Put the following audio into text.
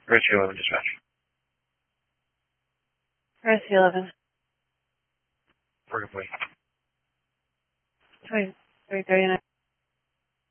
Rescue 11 dispatch. Rescue 11. Working for you. 2339.